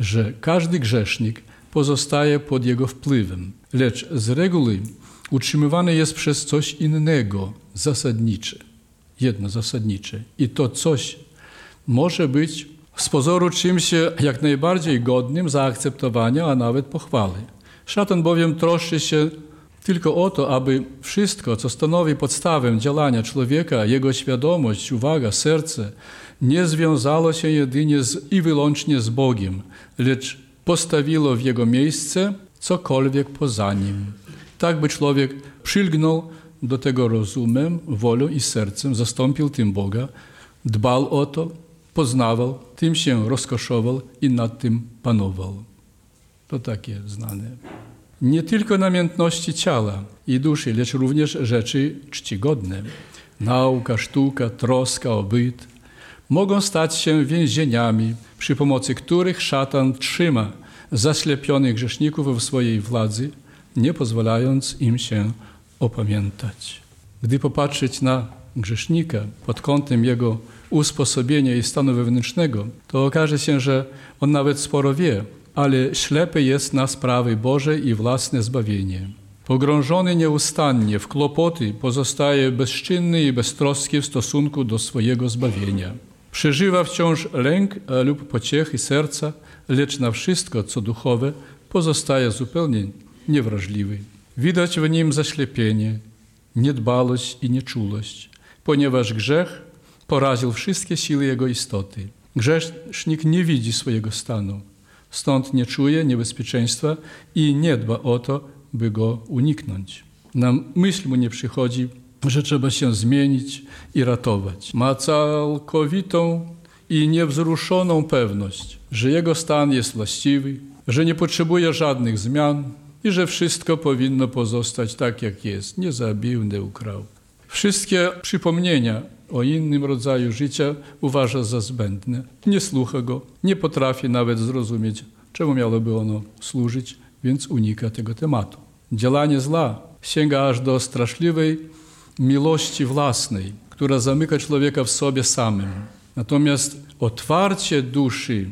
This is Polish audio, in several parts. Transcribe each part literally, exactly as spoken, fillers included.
że każdy grzesznik pozostaje pod jego wpływem, lecz z reguły utrzymywany jest przez coś innego, zasadnicze, jedno zasadnicze. I to coś może być z pozoru czymś jak najbardziej godnym zaakceptowania, a nawet pochwały. Szatan bowiem troszczy się tylko o to, aby wszystko, co stanowi podstawę działania człowieka, jego świadomość, uwaga, serce, nie związało się jedynie z, i wyłącznie z Bogiem, lecz postawiło w jego miejsce cokolwiek poza nim. Tak by człowiek przylgnął do tego rozumem, wolą i sercem, zastąpił tym Boga, dbał o to, poznawał, tym się rozkoszował i nad tym panował. To takie znane. Nie tylko namiętności ciała i duszy, lecz również rzeczy czcigodne. Nauka, sztuka, troska o byt mogą stać się więzieniami, przy pomocy których szatan trzyma zaślepionych grzeszników w swojej władzy, nie pozwalając im się opamiętać. Gdy popatrzeć na grzesznika pod kątem jego usposobienia i stanu wewnętrznego, to okaże się, że on nawet sporo wie, ale ślepy jest na sprawy Boże i własne zbawienie. Pogrążony nieustannie w kłopoty pozostaje bezczynny i beztroski w stosunku do swojego zbawienia. Przeżywa wciąż lęk lub pociechy serca, lecz na wszystko, co duchowe, pozostaje zupełnie niewrażliwy. Widać w nim zaślepienie, niedbalość i nieczułość, ponieważ grzech poraził wszystkie siły jego istoty. Grzesznik nie widzi swojego stanu, stąd nie czuje niebezpieczeństwa i nie dba o to, by go uniknąć. Na myśl mu nie przychodzi, że trzeba się zmienić i ratować. Ma całkowitą i niewzruszoną pewność, że jego stan jest właściwy, że nie potrzebuje żadnych zmian i że wszystko powinno pozostać tak, jak jest. Nie zabił, nie ukrał. Wszystkie przypomnienia o innym rodzaju życia uważa za zbędne. Nie słucha go, nie potrafi nawet zrozumieć, czemu miałoby ono służyć, więc unika tego tematu. Działanie zła sięga aż do straszliwej miłości własnej, która zamyka człowieka w sobie samym. Natomiast otwarcie duszy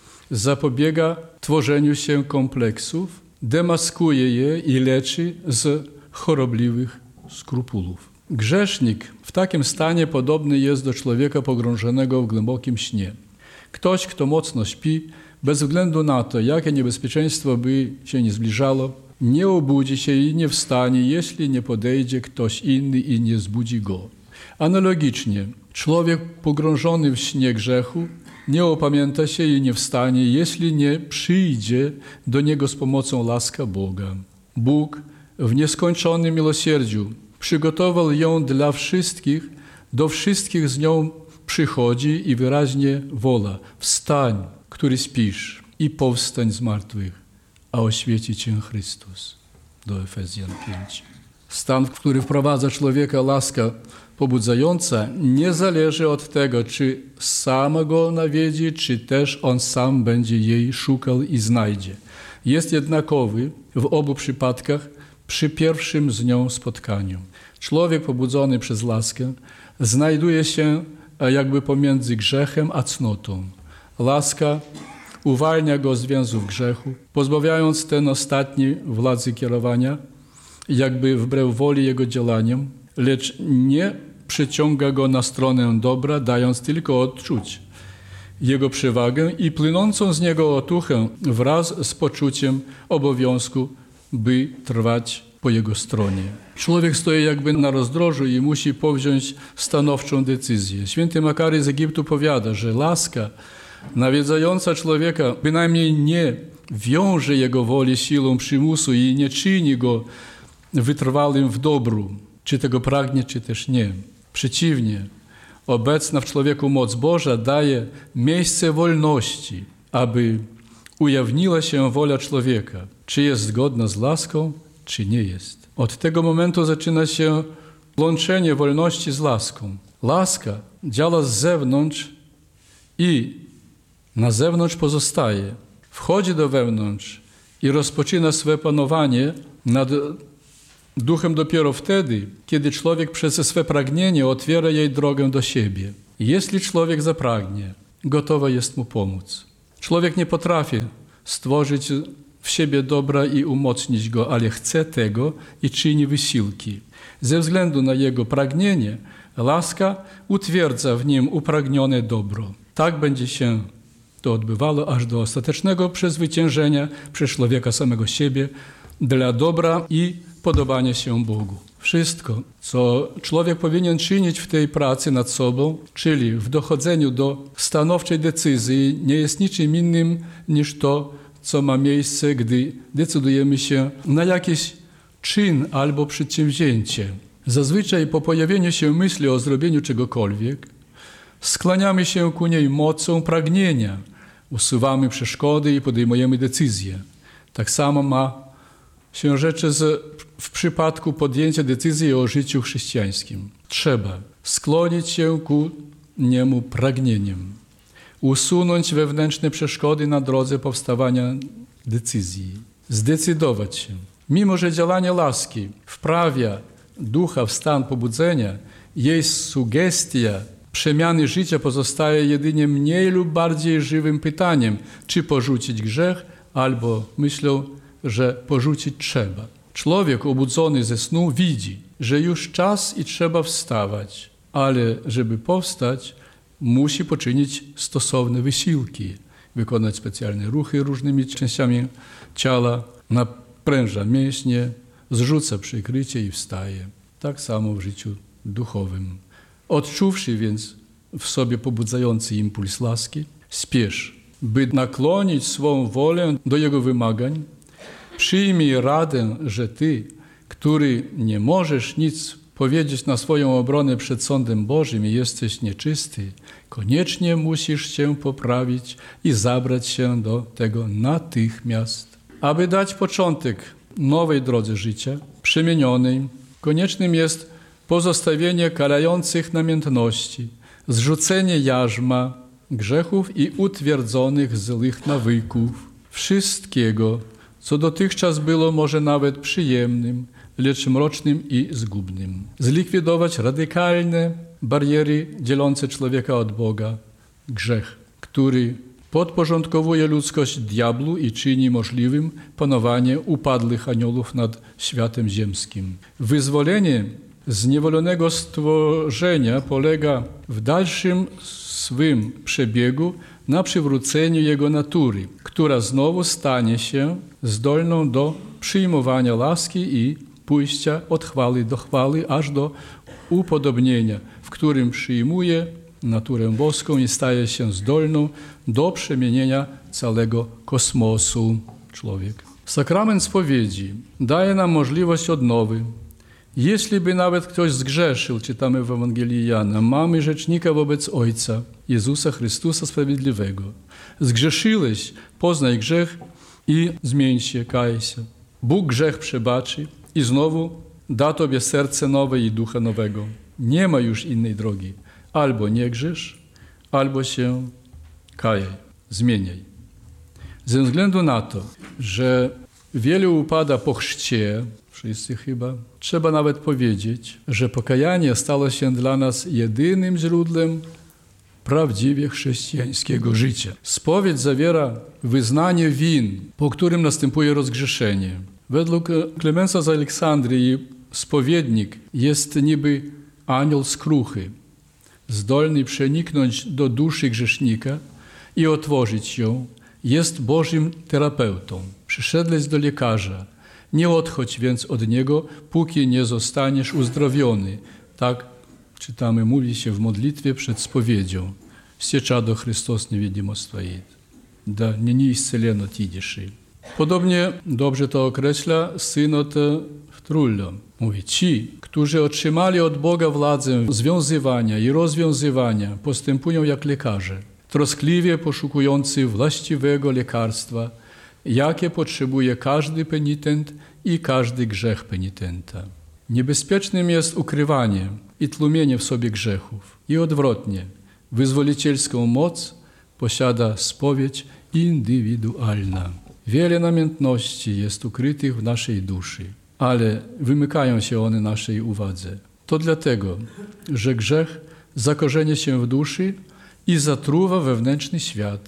zapobiega tworzeniu się kompleksów, demaskuje je i leczy z chorobliwych skrupułów. Grzesznik w takim stanie podobny jest do człowieka pogrążonego w głębokim śnie. Ktoś, kto mocno śpi, bez względu na to, jakie niebezpieczeństwo by się nie zbliżało, nie obudzi się i nie wstanie, jeśli nie podejdzie ktoś inny i nie zbudzi go. Analogicznie, człowiek pogrążony w śnie grzechu nie opamięta się i nie wstanie, jeśli nie przyjdzie do niego z pomocą łaska Boga. Bóg w nieskończonym miłosierdziu przygotował ją dla wszystkich, do wszystkich z nią przychodzi i wyraźnie wola: wstań, który śpisz, i powstań z martwych, a oświeci cię Chrystus. Do Efezjan pięć. Stan, w który wprowadza człowieka łaska pobudzająca, nie zależy od tego, czy sama go nawiedzi, czy też on sam będzie jej szukał i znajdzie. Jest jednakowy w obu przypadkach przy pierwszym z nią spotkaniu. Człowiek pobudzony przez laskę znajduje się jakby pomiędzy grzechem a cnotą. Laska uwalnia go z więzów grzechu, pozbawiając ten ostatni władzy kierowania, jakby wbrew woli jego działaniom, lecz nie przyciąga go na stronę dobra, dając tylko odczuć jego przewagę i płynącą z niego otuchę wraz z poczuciem obowiązku, by trwać po jego stronie. Człowiek stoi jakby na rozdrożu i musi powziąć stanowczą decyzję. Święty Makary z Egiptu powiada, że laska nawiedzająca człowieka bynajmniej nie wiąże jego woli siłą przymusu i nie czyni go wytrwałym w dobru, czy tego pragnie, czy też nie. Przeciwnie, obecna w człowieku moc Boża daje miejsce wolności, aby ujawniła się wola człowieka, czy jest zgodna z laską, czy nie jest. Od tego momentu zaczyna się łączenie wolności z laską. Laska działa z zewnątrz i na zewnątrz pozostaje. Wchodzi do wewnątrz i rozpoczyna swe panowanie nad duchem dopiero wtedy, kiedy człowiek przez swe pragnienie otwiera jej drogę do siebie. Jeśli człowiek zapragnie, gotowa jest mu pomóc. Człowiek nie potrafi stworzyć w siebie dobra i umocnić go, ale chce tego i czyni wysiłki. Ze względu na jego pragnienie, łaska utwierdza w nim upragnione dobro. Tak będzie się to odbywało aż do ostatecznego przezwyciężenia przez człowieka samego siebie dla dobra i podobania się Bogu. Wszystko, co człowiek powinien czynić w tej pracy nad sobą, czyli w dochodzeniu do stanowczej decyzji, nie jest niczym innym niż to, co ma miejsce, gdy decydujemy się na jakiś czyn albo przedsięwzięcie. Zazwyczaj po pojawieniu się myśli o zrobieniu czegokolwiek, skłaniamy się ku niej mocą pragnienia, usuwamy przeszkody i podejmujemy decyzje. Tak samo ma się rzeczy z, w przypadku podjęcia decyzji o życiu chrześcijańskim. Trzeba skłonić się ku niemu pragnieniem, usunąć wewnętrzne przeszkody na drodze powstawania decyzji, zdecydować się. Mimo że działanie łaski wprawia ducha w stan pobudzenia, jej sugestia przemiany życia pozostaje jedynie mniej lub bardziej żywym pytaniem, czy porzucić grzech, albo myślą, że porzucić trzeba. Człowiek obudzony ze snu widzi, że już czas i trzeba wstawać, ale żeby powstać, musi poczynić stosowne wysiłki, wykonać specjalne ruchy różnymi częściami ciała, napręża mięśnie, zrzuca przykrycie i wstaje. Tak samo w życiu duchowym. Odczuwszy więc w sobie pobudzający impuls łaski, spiesz, by nakłonić swą wolę do jego wymagań, przyjmij radę, że ty, który nie możesz nic powiedzieć na swoją obronę przed sądem Bożym i jesteś nieczysty, koniecznie musisz się poprawić i zabrać się do tego natychmiast. Aby dać początek nowej drodze życia, przemienionej, koniecznym jest pozostawienie karających namiętności, zrzucenie jarzma, grzechów i utwierdzonych złych nawyków, wszystkiego, co dotychczas było może nawet przyjemnym, lecz mrocznym i zgubnym. Zlikwidować radykalne bariery dzielące człowieka od Boga, grzech, który podporządkowuje ludzkość diablu i czyni możliwym panowanie upadłych aniołów nad światem ziemskim. Wyzwolenie zniewolonego stworzenia polega w dalszym swym przebiegu na przywróceniu jego natury, która znowu stanie się zdolną do przyjmowania łaski i pójścia od chwały do chwały, aż do upodobnienia, w którym przyjmuje naturę boską i staje się zdolną do przemienienia całego kosmosu człowiek. Sakrament spowiedzi daje nam możliwość odnowy. Jeśli by nawet ktoś zgrzeszył, czytamy w Ewangelii Jana, mamy rzecznika wobec Ojca, Jezusa Chrystusa Sprawiedliwego. Zgrzeszyłeś, poznaj grzech i zmień się, kaj się. Bóg grzech przebaczy i znowu da tobie serce nowe i ducha nowego. Nie ma już innej drogi. Albo nie grzesz, albo się kajaj, zmieniaj. Ze względu na to, że wielu upada po chrzcie, wszyscy chyba, trzeba nawet powiedzieć, że pokajanie stało się dla nas jedynym źródłem prawdziwie chrześcijańskiego życia. Spowiedź zawiera wyznanie win, po którym następuje rozgrzeszenie. Według Klemensa z Aleksandrii spowiednik jest niby anioł skruchy, zdolny przeniknąć do duszy grzesznika i otworzyć ją, jest Bożym terapeutą. Przyszedłeś do lekarza, nie odchodź więc od niego, póki nie zostaniesz uzdrowiony. Tak czytamy, mówi się w modlitwie przed spowiedzią. Сейчас Христос невидимо стоит. Да не неисцеленно ти диши. Podobnie dobrze to określa synod w Trullo. Mówi, ci, którzy otrzymali od Boga władzę związywania i rozwiązywania, postępują jak lekarze, troskliwie poszukujący właściwego lekarstwa, jakie potrzebuje każdy penitent i każdy grzech penitenta. Niebezpiecznym jest ukrywanie i tłumienie w sobie grzechów. I odwrotnie, wyzwolicielską moc posiada spowiedź indywidualna. Wiele namiętności jest ukrytych w naszej duszy, ale wymykają się one naszej uwadze. To dlatego, że grzech zakorzenia się w duszy i zatruwa wewnętrzny świat.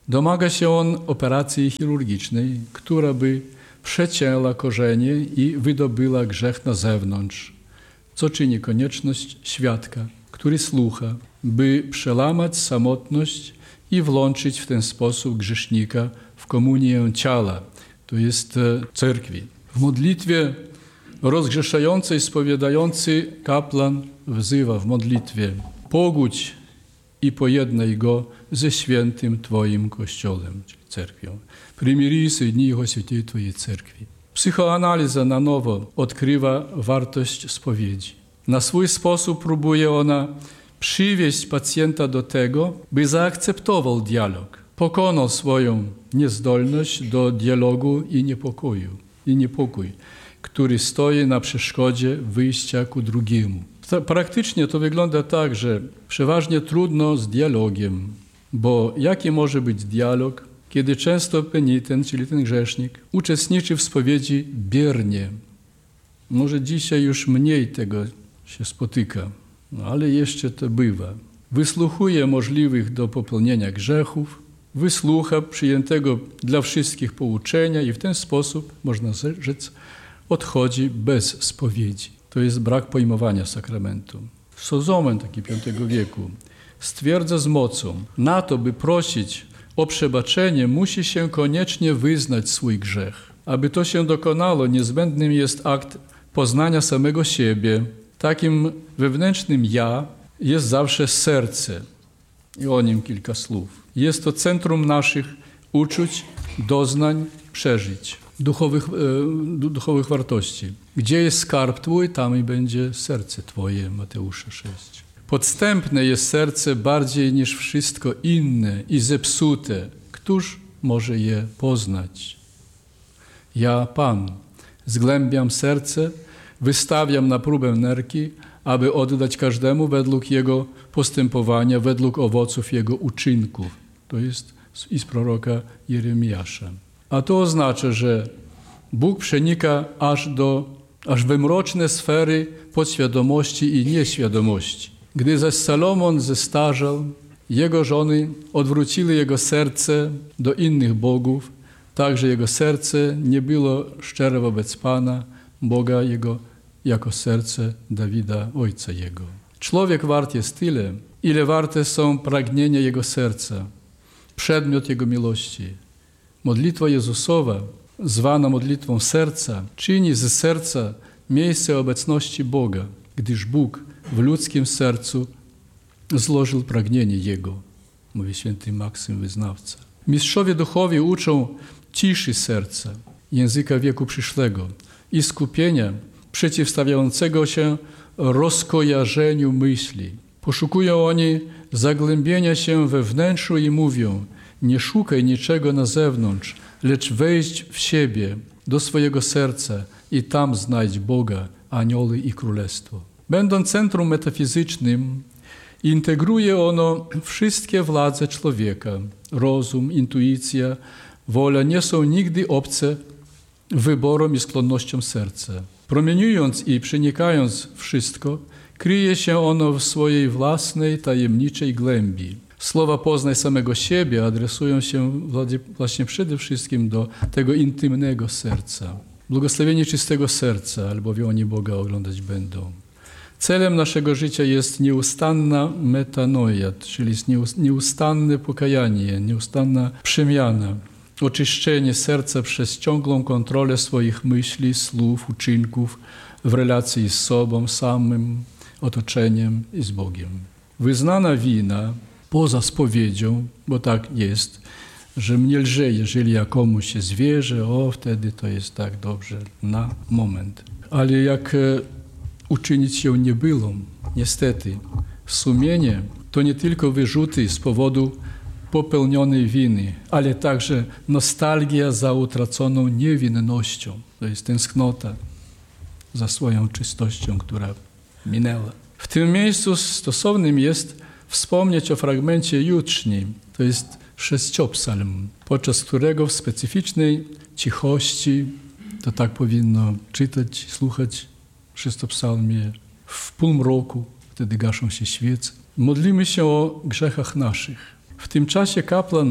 Domaga się on operacji chirurgicznej, która by przecięła korzenie i wydobyła grzech na zewnątrz, co czyni konieczność świadka, który słucha, by przełamać samotność i włączyć w ten sposób grzesznika w komunię ciała, to jest cerkwi. W modlitwie rozgrzeszającej, spowiadający kapłan wzywa w modlitwie: pogódź i pojednaj go ze świętym Twoim Kościołem, czyli cerkwią. Примири, соедини его святей Twojej cerkwi. Psychoanaliza na nowo odkrywa wartość spowiedzi. Na swój sposób próbuje ona przywieźć pacjenta do tego, by zaakceptował dialog, pokonał swoją niezdolność do dialogu i niepokoju, i niepokój, który stoi na przeszkodzie wyjścia ku drugiemu. Praktycznie to wygląda tak, że przeważnie trudno z dialogiem, bo jaki może być dialog, kiedy często penitent, czyli ten grzesznik, uczestniczy w spowiedzi biernie. Może dzisiaj już mniej tego się spotyka, no ale jeszcze to bywa. Wysłuchuje możliwych do popełnienia grzechów, wysłucha przyjętego dla wszystkich pouczenia i w ten sposób, można rzec, odchodzi bez spowiedzi. To jest brak pojmowania sakramentu. Sozomen, taki piątego wieku, stwierdza z mocą: na to, by prosić o przebaczenie, musi się koniecznie wyznać swój grzech. Aby to się dokonało, niezbędnym jest akt poznania samego siebie. Takim wewnętrznym ja jest zawsze serce. I o nim kilka słów. Jest to centrum naszych uczuć, doznań, przeżyć, duchowych, e, duchowych wartości. Gdzie jest skarb Twój, tam i będzie serce Twoje, Mateusza sześć. Podstępne jest serce bardziej niż wszystko inne i zepsute. Któż może je poznać? Ja, Pan, zgłębiam serce, wystawiam na próbę nerki, aby oddać każdemu według jego postępowania, według owoców jego uczynków. To jest i z proroka Jeremiasza. A to oznacza, że Bóg przenika aż do, aż we mroczne sfery podświadomości i nieświadomości. Gdy zaś Salomon zestarzał, jego żony odwróciły jego serce do innych bogów, tak że jego serce nie było szczere wobec Pana, Boga jego, jako serce Dawida, ojca jego. Człowiek wart jest tyle, ile warte są pragnienia jego serca, przedmiot jego miłości. Modlitwa Jezusowa, zwana modlitwą serca, czyni ze serca miejsce obecności Boga, gdyż Bóg w ludzkim sercu złożył pragnienie Jego, mówi święty Maksym Wyznawca. Mistrzowie duchowi uczą ciszy serca, języka wieku przyszłego i skupienia przeciwstawiającego się rozkojarzeniu myśli. Poszukują oni zagłębienia się we wnętrzu i mówią: nie szukaj niczego na zewnątrz, lecz wejdź w siebie, do swojego serca i tam znajdź Boga, anioły i królestwo. Będąc centrum metafizycznym, integruje ono wszystkie władze człowieka. Rozum, intuicja, wola nie są nigdy obce wyborom i skłonnościom serca. Promieniując i przenikając wszystko, kryje się ono w swojej własnej, tajemniczej głębi. Słowa poznaj samego siebie adresują się właśnie przede wszystkim do tego intymnego serca. Błogosławieni czystego serca, albowiem oni Boga oglądać będą. Celem naszego życia jest nieustanna metanoia, czyli nieustanne pokajanie, nieustanna przemiana, oczyszczenie serca przez ciągłą kontrolę swoich myśli, słów, uczynków w relacji z sobą, samym, otoczeniem i z Bogiem. Wyznana wina poza spowiedzią, bo tak jest, że mnie lże, jeżeli ja komuś się zwierzę, o wtedy to jest tak dobrze na moment. Ale jak uczynić ją niebylą, niestety, sumienie to nie tylko wyrzuty z powodu popełnionej winy, ale także nostalgia za utraconą niewinnością. To jest tęsknota za swoją czystością, która minęła. W tym miejscu stosownym jest wspomnieć o fragmencie jutrzni, to jest sześciopsalm, podczas którego w specyficznej cichości, to tak powinno czytać, słuchać w sześciopsalmie w półmroku, wtedy gaszą się świece. Modlimy się o grzechach naszych. W tym czasie kapłan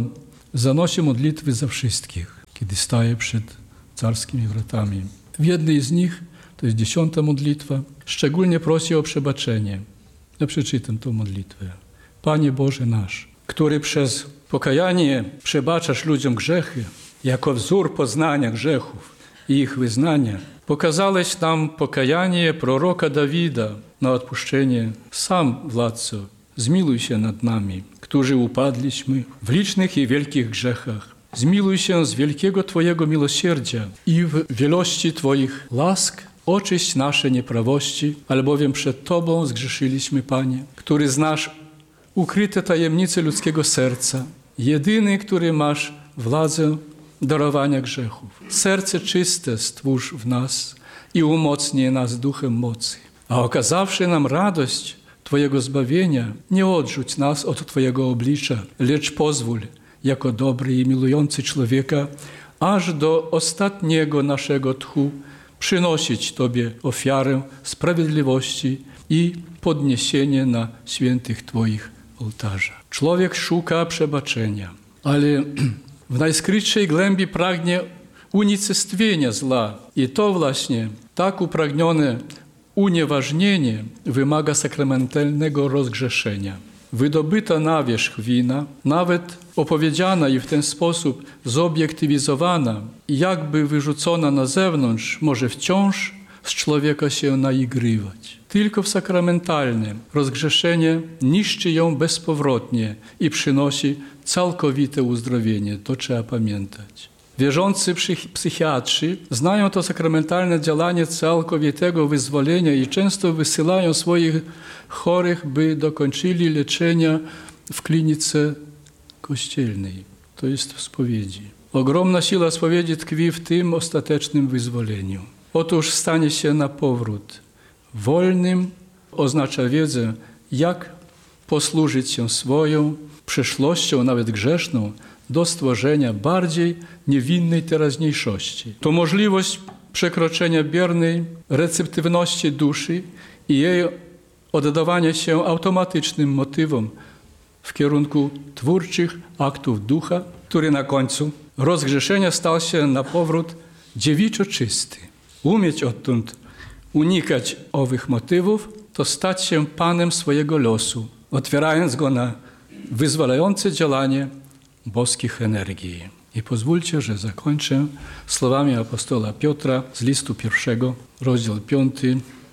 zanosi modlitwy za wszystkich, kiedy staje przed carskimi wrotami. W jednej z nich, to jest dziesiąta modlitwa, szczególnie prosi o przebaczenie. Ja przeczytam tą modlitwę. Panie Boże nasz, który przez pokajanie przebaczasz ludziom grzechy, jako wzór poznania grzechów i ich wyznania, pokazałeś nam pokajanie proroka Dawida na odpuszczenie. Sam, Władco, zmiłuj się nad nami, którzy upadliśmy w licznych i wielkich grzechach. Zmiłuj się z wielkiego Twojego miłosierdzia i w wielości Twoich łask oczyść nasze nieprawości, albowiem przed Tobą zgrzeszyliśmy, Panie, który znasz ukryte tajemnice ludzkiego serca, jedyny, który masz władzę darowania grzechów. Serce czyste stwórz w nas i umocnij nas duchem mocy. A okazawszy nam radość Twojego zbawienia, nie odrzuć nas od Twojego oblicza, lecz pozwól, jako dobry i miłujący człowieka, aż do ostatniego naszego tchu przynosić Tobie ofiarę sprawiedliwości i podniesienie na świętych Twoich ołtarzach. Człowiek szuka przebaczenia, ale w najskrytszej głębi pragnie unicestwienia zła. I to właśnie tak upragnione unieważnienie wymaga sakramentalnego rozgrzeszenia. Wydobyta na wierzch wina, nawet opowiedziana i w ten sposób zobiektywizowana i jakby wyrzucona na zewnątrz, może wciąż z człowieka się naigrywać. Tylko w sakramentalnym rozgrzeszenie niszczy ją bezpowrotnie i przynosi całkowite uzdrowienie. To trzeba pamiętać. Wierzący psychiatrzy znają to sakramentalne działanie całkowitego wyzwolenia i często wysyłają swoich chorych, by dokończyli leczenia w klinice kościelnej. To jest w spowiedzi. Ogromna siła spowiedzi tkwi w tym ostatecznym wyzwoleniu. Otóż stanie się na powrót wolnym, oznacza wiedzę, jak posłużyć się swoją przeszłością, nawet grzeszną, do stworzenia bardziej niewinnej teraźniejszości. To możliwość przekroczenia biernej receptywności duszy i jej oddawania się automatycznym motywom w kierunku twórczych aktów ducha, który na końcu rozgrzeszenia stał się na powrót dziewiczo czysty. Umieć odtąd unikać owych motywów, to stać się panem swojego losu, otwierając go na wyzwalające działanie boskich energii. I pozwólcie, że zakończę słowami apostola Piotra z listu pierwszego, rozdział piąty,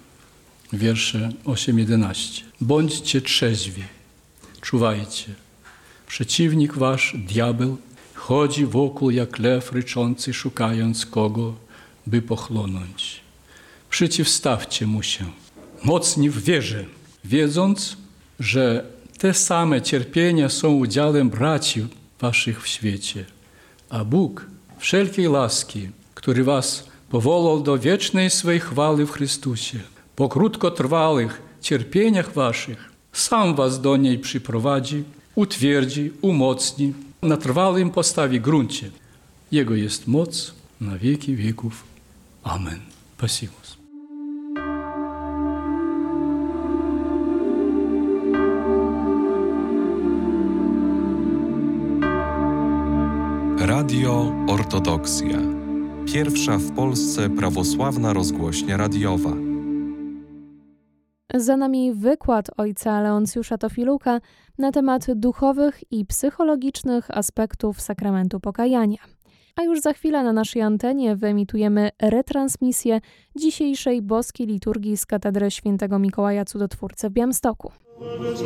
wiersze osiem jedenaście. Bądźcie trzeźwi, czuwajcie. Przeciwnik wasz, diabeł, chodzi wokół jak lew ryczący, szukając kogo, by pochłonąć. Przeciwstawcie mu się, mocni w wierze, wiedząc, że te same cierpienia są udziałem braci waszych w świecie. A Bóg wszelkiej łaski, który was powołał do wiecznej swej chwały w Chrystusie, po krótkotrwałych cierpieniach waszych, sam was do niej przyprowadzi, utwierdzi, umocni, na trwałym postawi gruncie. Jego jest moc na wieki wieków. Amen. Pasimus. Radio Ortodoksja. Pierwsza w Polsce prawosławna rozgłośnia radiowa. Za nami wykład ojca Leoncjusza Tofiluka na temat duchowych i psychologicznych aspektów sakramentu pokajania. A już za chwilę na naszej antenie wyemitujemy retransmisję dzisiejszej boskiej liturgii z katedry świętego Mikołaja Cudotwórcy w Białymstoku.